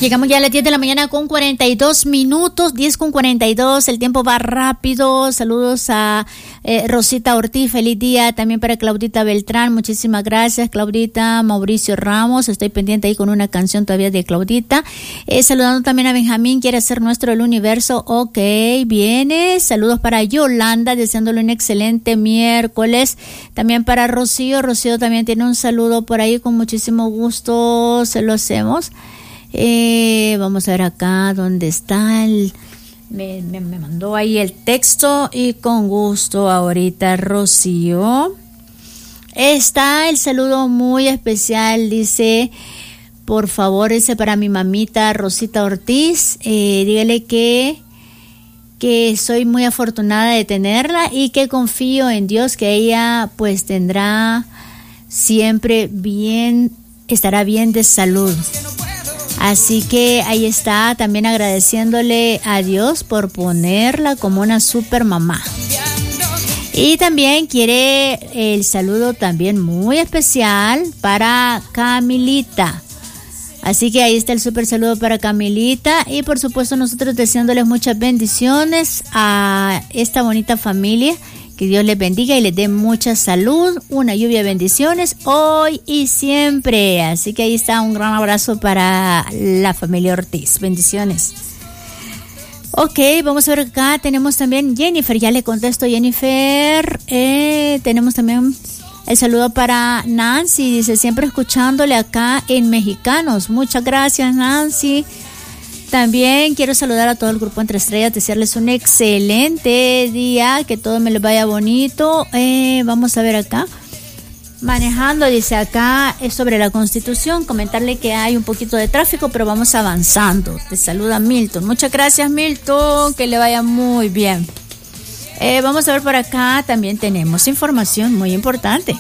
Llegamos ya a las 10 de la mañana con 42 minutos, 10 con 42, el tiempo va rápido. Saludos a Rosita Ortiz, feliz día. También para Claudita Beltrán, muchísimas gracias, Claudita. Mauricio Ramos, estoy pendiente ahí con una canción todavía de Claudita. Saludando también a Benjamín, quiere ser nuestro el universo. Ok, viene. Saludos para Yolanda, deseándole un excelente miércoles. También para Rocío, Rocío también tiene un saludo por ahí, con muchísimo gusto se lo hacemos. Vamos a ver acá dónde está me mandó ahí el texto y con gusto ahorita Rocío. Está el saludo muy especial, dice, por favor, ese para mi mamita Rosita Ortiz, dígale que soy muy afortunada de tenerla y que confío en Dios que ella pues tendrá siempre bien, estará bien de salud. Así que ahí está, también agradeciéndole a Dios por ponerla como una super mamá. Y también quiere el saludo también muy especial para Camilita. Así que ahí está el super saludo para Camilita. Y por supuesto nosotros deseándoles muchas bendiciones a esta bonita familia. Que Dios les bendiga y les dé mucha salud, una lluvia de bendiciones hoy y siempre. Así que ahí está, un gran abrazo para la familia Ortiz. Bendiciones. Ok, vamos a ver acá. Tenemos también Jennifer, ya le contesto Jennifer. Tenemos también el saludo para Nancy, dice, siempre escuchándole acá en Mexicanos. Muchas gracias, Nancy. También quiero saludar a todo el grupo Entre Estrellas, desearles un excelente día, que todo me les vaya bonito. Vamos a ver acá. Manejando, dice acá, es sobre la Constitución, comentarle que hay un poquito de tráfico, pero vamos avanzando. Te saluda Milton. Muchas gracias, Milton, que le vaya muy bien. Vamos a ver por acá, también tenemos información muy importante.